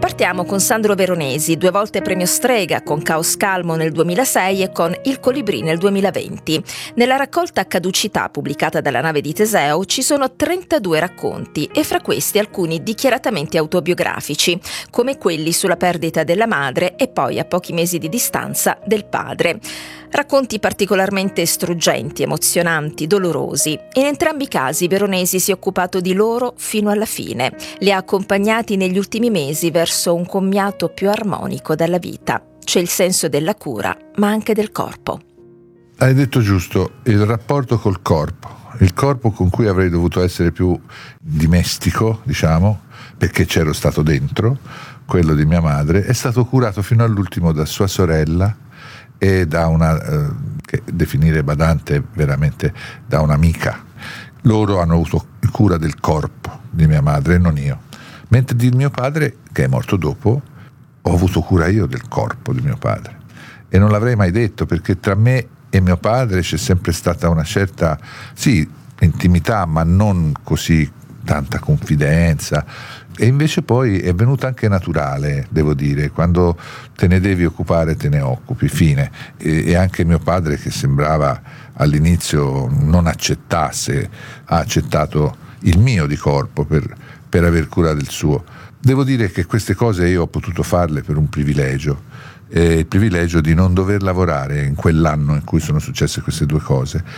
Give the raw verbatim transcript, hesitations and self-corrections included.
Partiamo con Sandro Veronesi, due volte premio Strega, con Caos Calmo nel duemilasei e con Il Colibrì nel duemilaventi. Nella raccolta Caducità, pubblicata dalla Nave di Teseo, ci sono trentadue racconti e fra questi alcuni dichiaratamente autobiografici, come quelli sulla perdita della madre e poi, a pochi mesi di distanza, del padre. Racconti particolarmente struggenti, emozionanti, dolorosi. In entrambi i casi Veronesi si è occupato di loro fino alla fine. Li ha accompagnati negli ultimi mesi verso un commiato più armonico dalla vita. C'è il senso della cura, ma anche del corpo. Hai detto giusto, il rapporto col corpo. Il corpo con cui avrei dovuto essere più dimestico, diciamo, perché c'ero stato dentro, quello di mia madre, è stato curato fino all'ultimo da sua sorella e da una, eh, che definire badante veramente, da un'amica. Loro hanno avuto cura del corpo di mia madre e non io. Mentre di mio padre, che è morto dopo, ho avuto cura io del corpo di mio padre. E non l'avrei mai detto, perché tra me e mio padre c'è sempre stata una certa, sì, intimità, ma non così tanta confidenza. E invece poi è venuta anche naturale, devo dire, quando te ne devi occupare te ne occupi, fine. E, e anche mio padre, che sembrava all'inizio non accettasse, ha accettato il mio di corpo per, per aver cura del suo. Devo dire che queste cose io ho potuto farle per un privilegio, eh, il privilegio di non dover lavorare in quell'anno in cui sono successe queste due cose,